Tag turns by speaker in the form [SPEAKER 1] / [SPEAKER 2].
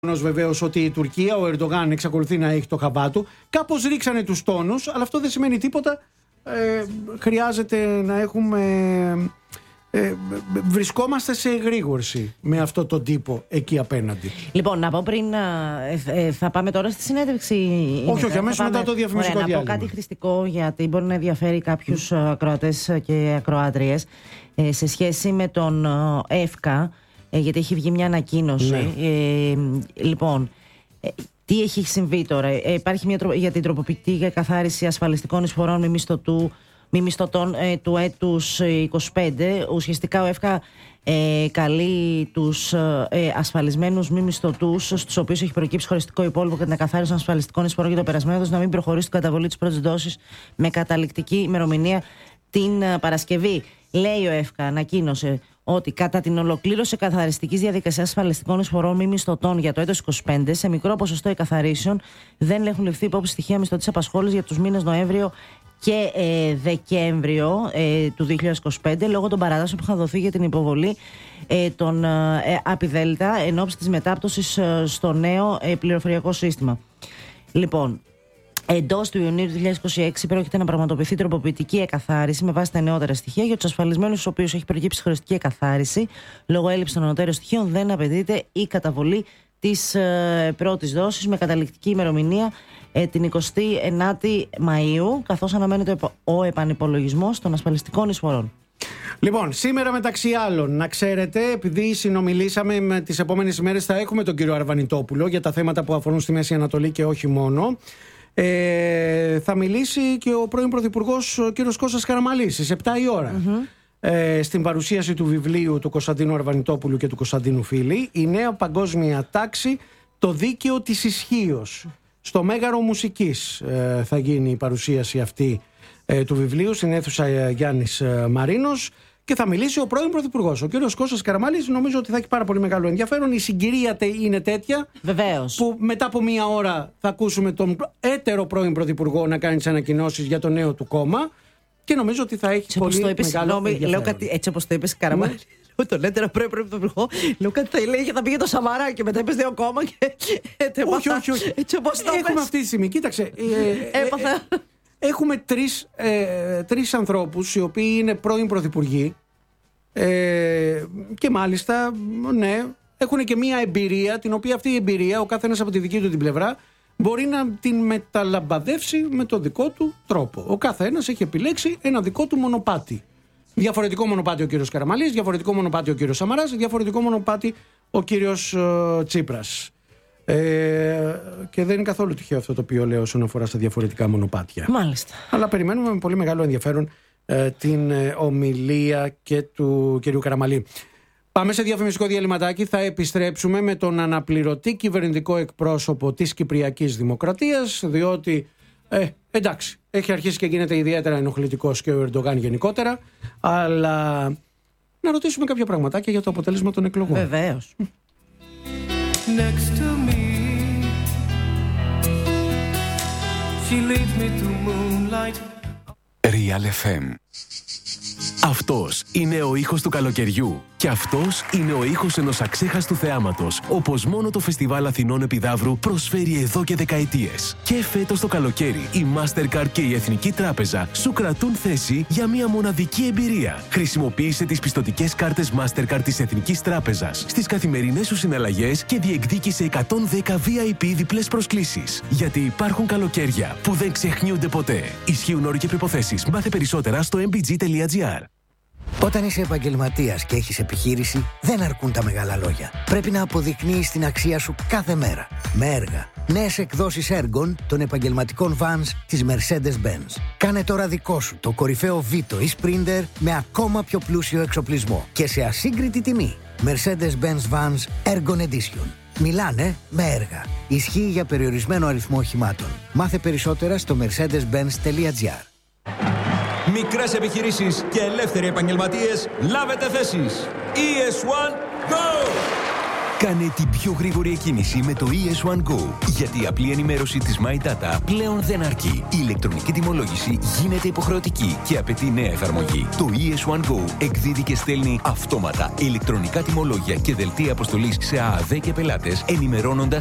[SPEAKER 1] Βεβαίως ότι η Τουρκία, ο Ερντογάν εξακολουθεί να έχει το χαβά του. Κάπως ρίξανε τους τόνους, αλλά αυτό δεν σημαίνει τίποτα. Χρειάζεται να έχουμε... βρισκόμαστε σε εγρήγορση με αυτό τον τύπο εκεί απέναντι.
[SPEAKER 2] Λοιπόν, να πω πριν, θα πάμε τώρα στη συνέντευξη.
[SPEAKER 1] Όχι, αμέσως μετά το διαφημιστικό διάλειμμα.
[SPEAKER 2] Να πω κάτι χρηστικό, γιατί μπορεί να ενδιαφέρει κάποιους ακροατές και ακροάτριες σε σχέση με τον ΕΦΚΑ, γιατί έχει βγει μια ανακοίνωση. Ναι. Λοιπόν, τι έχει συμβεί τώρα? Υπάρχει μια για την τροποποιητική καθάριση ασφαλιστικών εισφορών μη μισθωτών του έτους 25. Ουσιαστικά ο ΕΦΚΑ καλεί τους ασφαλισμένους μη μισθωτούς, στους οποίους έχει προκύψει χωριστικό υπόλοιπο κατά την εκαθάριση των ασφαλιστικών εισφορών για το περασμένο έτος, να μην προχωρήσει στην καταβολή της πρώτης δόσης με καταληκτική ημερομηνία την Παρασκευή. Λέει ο ΕΦΚΑ, ανακοίνωσε ότι κατά την ολοκλήρωση καθαριστικής διαδικασίας ασφαλιστικών εισφορών μη μισθωτών για το έτος 25, σε μικρό ποσοστό εκαθαρίσεων δεν έχουν ληφθεί υπόψη στοιχεία μισθωτής απασχόλησης για τους μήνες Νοέμβριο και Δεκέμβριο του 2025, λόγω των παρατάσεων που είχαν δοθεί για την υποβολή των ΑΠΙΔΕΛΤΑ εν ώψη της μετάπτωσης στο νέο πληροφοριακό σύστημα. Λοιπόν, εντός του Ιουνίου του 2026 πρόκειται να πραγματοποιηθεί τροποποιητική εκαθάριση με βάση τα νεότερα στοιχεία. Για τους ασφαλισμένους στους οποίους έχει προκύψει χωριστική εκαθάριση, λόγω έλλειψης των ανωτέρων στοιχείων, δεν απαιτείται η καταβολή της πρώτης δόσης με καταληκτική ημερομηνία την 29η Μαΐου, καθώς αναμένεται ο επανυπολογισμός των ασφαλιστικών εισφορών.
[SPEAKER 1] Λοιπόν, σήμερα μεταξύ άλλων, να ξέρετε, επειδή συνομιλήσαμε με τις επόμενες ημέρες, θα έχουμε τον κύριο Αρβανιτόπουλο για τα θέματα που αφορούν στη Μέση Ανατολή και όχι μόνο. Θα μιλήσει και ο πρώην Πρωθυπουργός, ο κύριος Κώστας Καραμαλής, στις 7 η ώρα. Στην παρουσίαση του βιβλίου του Κωνσταντίνου Αρβανιτόπουλου και του Κωνσταντίνου Φίλη, «Η νέα παγκόσμια τάξη, το δίκαιο της ισχύως». Στο Μέγαρο Μουσικής θα γίνει η παρουσίαση αυτή του βιβλίου, στην αίθουσα Γιάννης Μαρίνος, και θα μιλήσει ο πρώην Πρωθυπουργός, ο κύριος Κώστας Καραμαλής. Νομίζω ότι θα έχει πάρα πολύ μεγάλο ενδιαφέρον. Η συγκυρία είναι τέτοια.
[SPEAKER 2] Βεβαίως.
[SPEAKER 1] Που μετά από μία ώρα θα ακούσουμε τον έτερο πρώην Πρωθυπουργό να κάνει τις ανακοινώσεις για το νέο του κόμμα. Και νομίζω ότι θα έχει πολύ μεγάλο ενδιαφέρον.
[SPEAKER 2] Λέω κάτι, έτσι όπως το είπες, Καραμαλή. Τον έτερο πρώην Πρωθυπουργό. Λέω κάτι θα λέει και θα πήγε το Σαμαρά και μετά είπες δύο κόμμα και...
[SPEAKER 1] Όχι.
[SPEAKER 2] Έτσι όπως το
[SPEAKER 1] έχουμε αυτή τη στιγμή. Κοίταξε. Έχουμε τρεις ανθρώπους οι οποίοι είναι πρώην πρωθυπουργοί και μάλιστα, ναι, έχουν και μία εμπειρία, την οποία αυτή η εμπειρία ο καθένας από τη δική του την πλευρά μπορεί να την μεταλαμπαδεύσει με το δικό του τρόπο. Ο καθένας έχει επιλέξει ένα δικό του μονοπάτι. Διαφορετικό μονοπάτι ο κύριος Καραμαλής, διαφορετικό μονοπάτι ο κύριος Σαμαράς, διαφορετικό μονοπάτι ο κύριος Τσίπρας. Και δεν είναι καθόλου τυχαίο αυτό το οποίο λέω όσον αφορά στα διαφορετικά μονοπάτια.
[SPEAKER 2] Μάλιστα.
[SPEAKER 1] Αλλά περιμένουμε με πολύ μεγάλο ενδιαφέρον την ομιλία και του κυρίου Καραμαλή. Πάμε σε διαφημιστικό διαλυματάκι. Θα επιστρέψουμε με τον αναπληρωτή κυβερνητικό εκπρόσωπο της Κυπριακής Δημοκρατίας, διότι εντάξει, έχει αρχίσει και γίνεται ιδιαίτερα ενοχλητικός και ο Ερντογάν γενικότερα, αλλά να ρωτήσουμε κάποια πραγματάκια για το αποτέλεσμα των εκλογών.
[SPEAKER 2] Βεβαίως.
[SPEAKER 3] Next to me, she leads me to moonlight.
[SPEAKER 4] Real FM. Αυτός είναι ο ήχος του καλοκαιριού. Και αυτός είναι ο ήχος ενός αξέχαστου θεάματος, όπως μόνο το Φεστιβάλ Αθηνών Επιδαύρου προσφέρει εδώ και δεκαετίες. Και φέτος το καλοκαίρι, η Mastercard και η Εθνική Τράπεζα σου κρατούν θέση για μια μοναδική εμπειρία. Χρησιμοποίησε τις πιστωτικές κάρτες Mastercard της Εθνικής Τράπεζας στις καθημερινές σου συναλλαγές και διεκδίκησε 110 VIP διπλές προσκλήσεις. Γιατί υπάρχουν καλοκαίρια που δεν ξεχνιούνται ποτέ. Ισχύουν όροι και προϋποθέσεις. Μάθε περισσότερα στο mbg.gr.
[SPEAKER 5] Όταν είσαι επαγγελματίας και έχεις επιχείρηση, δεν αρκούν τα μεγάλα λόγια. Πρέπει να αποδεικνύεις την αξία σου κάθε μέρα. Με έργα. Νέες εκδόσεις έργων των επαγγελματικών vans της Mercedes-Benz. Κάνε τώρα δικό σου το κορυφαίο Vito ή Sprinter με ακόμα πιο πλούσιο εξοπλισμό και σε ασύγκριτη τιμή. Mercedes-Benz Vans Ergon Edition. Μιλάνε με έργα. Ισχύει για περιορισμένο αριθμό οχημάτων. Μάθε περισσότερα στο mercedes-benz.gr.
[SPEAKER 6] Μικρές επιχειρήσεις και ελεύθεροι επαγγελματίες, λάβετε θέσεις. ES1, go! Κάνε την πιο γρήγορη εκκίνηση με το ES1 Go. Γιατί η απλή ενημέρωση της My Data πλέον δεν αρκεί. Η ηλεκτρονική τιμολόγηση γίνεται υποχρεωτική και απαιτεί νέα εφαρμογή. Το ES1 Go εκδίδει και στέλνει αυτόματα ηλεκτρονικά τιμολόγια και δελτία αποστολής σε ΑΑΔ και πελάτες, ενημερώνοντας